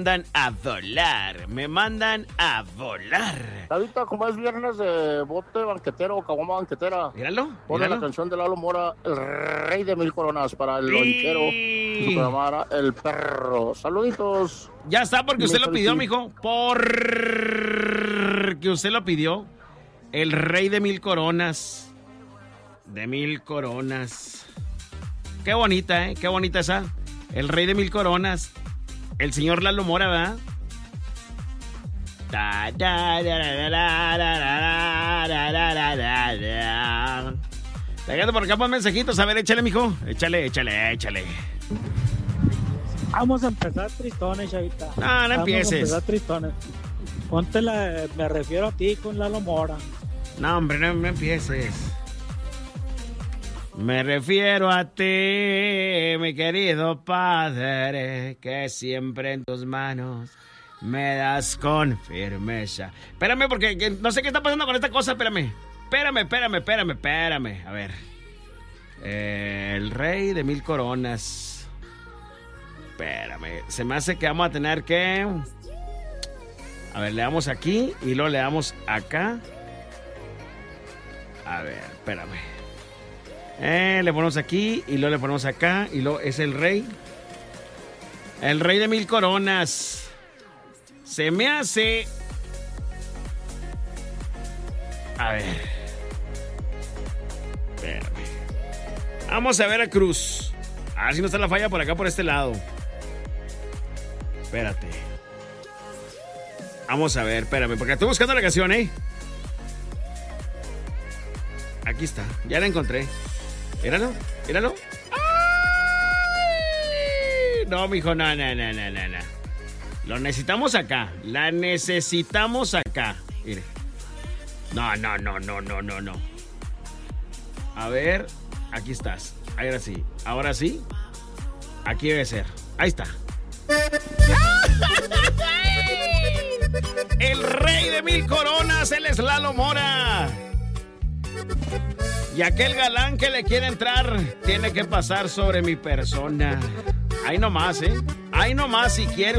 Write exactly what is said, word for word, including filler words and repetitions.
mandan a volar, me mandan a volar. Ahorita, como es viernes de bote banquetero, caguama banquetera. Míralo, Pone míralo. la canción de Lalo Mora, El Rey de Mil Coronas, para el lonchero. Sí. Su programa, El Perro. Saluditos. Ya está, porque usted lo pidió, Sí. mijo. Porque usted lo pidió. El Rey de Mil Coronas. De Mil Coronas. Qué bonita, ¿eh? Qué bonita esa. El Rey de Mil Coronas. El señor Lalo Mora, ¿verdad? Da, da, da, da, da, da, da, da, da, da, da. Pégate por acá para mensajitos. A ver, échale, mijo. Échale, échale, échale. Vamos a empezar tristones, chavita. No, no Vamos empieces. a empezar tristones. Ponte la, me refiero a ti con Lalo Mora. No, hombre, no me empieces. Me refiero a ti, mi querido padre, que siempre en tus manos me das con firmeza. Espérame, porque que, no sé qué está pasando con esta cosa, espérame. Espérame, espérame, espérame, espérame. A ver. Eh, el Rey de Mil Coronas. Espérame, se me hace que vamos a tener que... A ver, le damos aquí y luego le damos acá. A ver, espérame. Eh, le ponemos aquí y luego le ponemos acá y luego es el rey. El Rey de Mil Coronas. Se me hace... A ver. Espérame. Vamos a ver a Cruz. A ver si no está la falla por acá, por este lado. Espérate. Vamos a ver, espérame, porque estoy buscando la canción, ¿eh? Aquí está, ya la encontré. Míralo, míralo. ¡Ay! No, mijo, no, no, no, no, no, no. Lo necesitamos acá. La necesitamos acá. Mire. No, no, no, no, no, no, no. A ver, aquí estás. Ahora sí, ahora sí. Aquí debe ser. Ahí está. El Rey de Mil Coronas, él es Lalo Mora. Y aquel galán que le quiere entrar tiene que pasar sobre mi persona. Ahí nomás, ¿eh? Ahí nomás si quiere